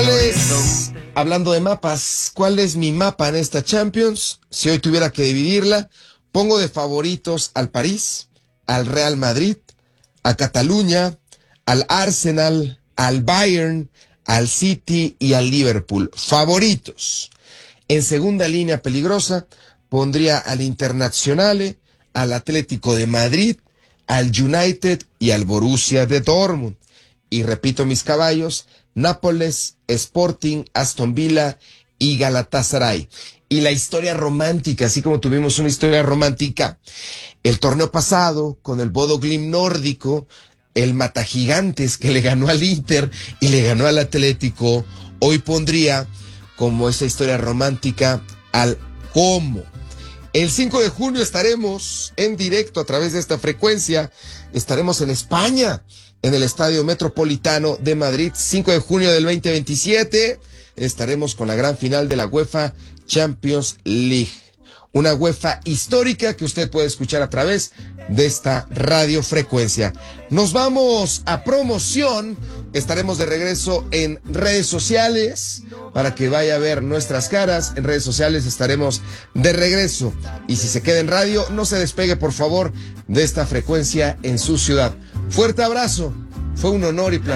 ¿Cuál es, hablando de mapas, cuál es mi mapa en esta Champions? Si hoy tuviera que dividirla, pongo de favoritos al París, al Real Madrid, a Cataluña, al Arsenal, al Bayern, al City y al Liverpool. Favoritos. En segunda línea peligrosa, pondría al Internazionale, al Atlético de Madrid, al United y al Borussia de Dortmund. Y repito mis caballos, Nápoles, Sporting, Aston Villa y Galatasaray. Y la historia romántica, así como tuvimos una historia romántica el torneo pasado con el Bodo Glimt nórdico, el Matagigantes que le ganó al Inter y le ganó al Atlético, hoy pondría como esa historia romántica al Como. El 5 de junio estaremos en directo a través de esta frecuencia, estaremos en España, en el Estadio Metropolitano de Madrid, 5 de junio del 2027, estaremos con la gran final de la UEFA Champions League. Una UEFA histórica que usted puede escuchar a través de esta radiofrecuencia. Nos vamos a promoción. Estaremos de regreso en redes sociales para que vaya a ver nuestras caras. En redes sociales estaremos de regreso. Y si se queda en radio, no se despegue, por favor, de esta frecuencia en su ciudad. Fuerte abrazo. Fue un honor y placer.